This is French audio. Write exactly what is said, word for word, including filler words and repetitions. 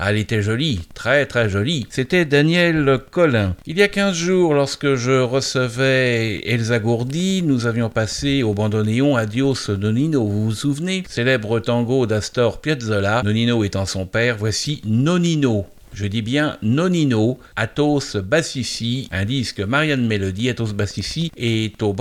Ah, elle était jolie, très très jolie. C'était Danielle Colin. Il y a quinze jours, lorsque je recevais Elsa Gourdi, nous avions passé au bandoneon Adios Nonino, vous vous souvenez? Célèbre tango d'Astor Piazzolla, Nonino étant son père, voici Nonino. Je dis bien Nonino, Athos Bassissi, un disque Marianne Mélodie. Athos Bassissi est au